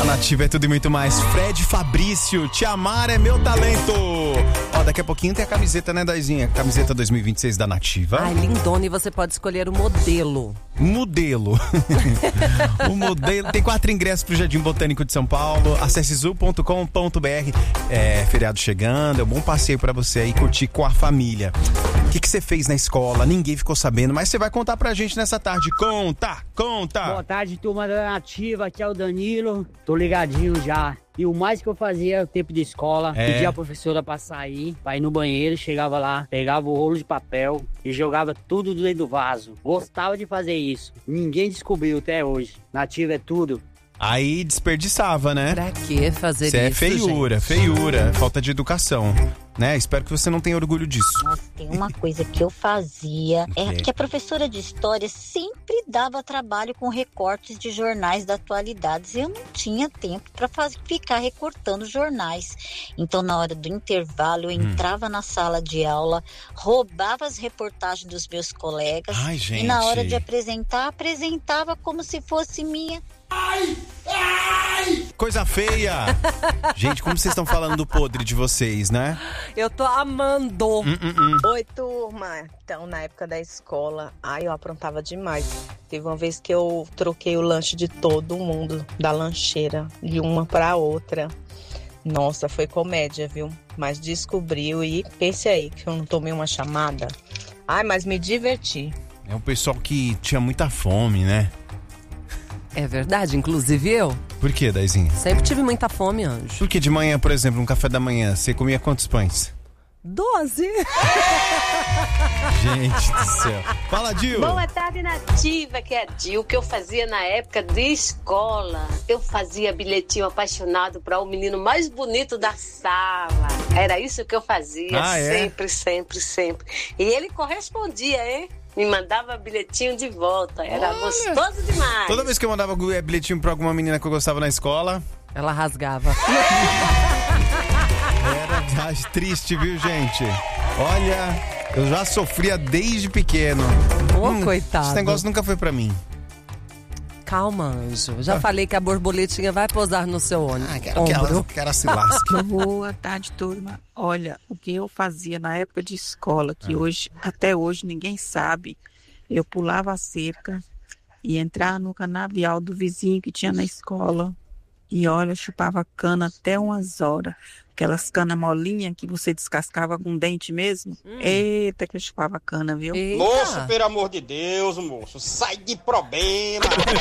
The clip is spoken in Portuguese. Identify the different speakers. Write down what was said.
Speaker 1: A Nativa é tudo e muito mais. Fred Fabrício, Te Amar é Meu Talento. Ó, daqui a pouquinho tem a camiseta, né, Daizinha? Camiseta 2026 da Nativa.
Speaker 2: Ai, lindona, e você pode escolher o modelo.
Speaker 1: Modelo. O modelo. Tem 4 ingressos pro Jardim Botânico de São Paulo. Acesse zoo.com.br. É feriado chegando, é um bom passeio pra você aí curtir com a família. O que você fez na escola? Ninguém ficou sabendo, mas você vai contar pra gente nessa tarde. Conta!
Speaker 3: Boa tarde, turma da Nativa, aqui é o Danilo. Tô ligadinho já. E o mais que eu fazia no tempo de escola, pedia a professora pra sair, pra ir no banheiro, chegava lá, pegava o rolo de papel e jogava tudo dentro do vaso. Gostava de fazer isso. Ninguém descobriu até hoje. Nativa é tudo.
Speaker 1: Aí desperdiçava, né?
Speaker 2: Pra que fazer isso,
Speaker 1: é feiura,
Speaker 2: gente?
Speaker 1: feiura, falta de educação, né? Espero que você não tenha orgulho disso.
Speaker 4: Nossa, tem uma coisa que eu fazia, é que a professora de história sempre dava trabalho com recortes de jornais da atualidade. Eu não tinha tempo para ficar recortando jornais. Então, na hora do intervalo, eu entrava na sala de aula, roubava as reportagens dos meus colegas.
Speaker 1: Ai, gente.
Speaker 4: E na hora de apresentar, apresentava como se fosse minha.
Speaker 1: Coisa feia! Gente, como vocês estão falando do podre de vocês, né?
Speaker 2: Eu tô amando.
Speaker 5: Oi, turma. Então, na época da escola, eu aprontava demais. Teve uma vez que eu troquei o lanche de todo mundo da lancheira, de uma pra outra. Nossa, foi comédia, viu? Mas descobriu e pense aí que eu não tomei uma chamada. Mas me diverti.
Speaker 1: É um pessoal que tinha muita fome, né?
Speaker 2: É verdade, inclusive eu.
Speaker 1: Por que, Daizinha?
Speaker 2: Sempre tive muita fome, Anjo.
Speaker 1: Porque de manhã, por exemplo, um café da manhã, você comia quantos pães?
Speaker 2: 12.
Speaker 1: Gente do céu. Fala, Dil.
Speaker 6: Boa tarde, Nativa, que é a Dil. O que eu fazia na época de escola? Eu fazia bilhetinho apaixonado para o menino mais bonito da sala. Era isso que eu fazia, sempre, sempre, sempre. E ele correspondia, hein? Me mandava bilhetinho de volta. Era gostoso demais.
Speaker 1: Toda vez que eu mandava bilhetinho pra alguma menina que eu gostava na escola,
Speaker 2: ela rasgava.
Speaker 1: Era triste, viu, gente? Olha, eu já sofria desde pequeno.
Speaker 2: Coitado.
Speaker 1: Esse negócio nunca foi pra mim.
Speaker 2: Calma, Anjo. Já falei que a borboletinha vai pousar no seu ombro.
Speaker 1: Quero que ela se lasque.
Speaker 7: Boa tarde, turma. Olha, o que eu fazia na época de escola, que hoje, até hoje, ninguém sabe. Eu pulava a cerca e entrava no canavial do vizinho que tinha na escola. E olha, eu chupava cana até umas horas. Aquelas canas molinhas que você descascava com dente mesmo. Eita, que eu chupava cana, viu?
Speaker 2: Eita.
Speaker 8: Moço, pelo amor de Deus, moço, sai de problema.